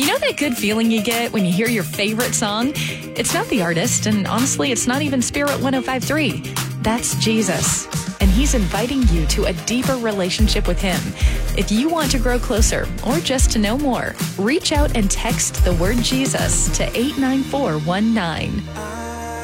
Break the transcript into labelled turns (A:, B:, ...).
A: You know that good feeling you get when you hear your favorite song? It's not the artist, and honestly, it's not even Spirit 105.3. That's Jesus. And he's inviting you to a deeper relationship with him. If you want to grow closer or just to know more, reach out and text the word Jesus to 89419.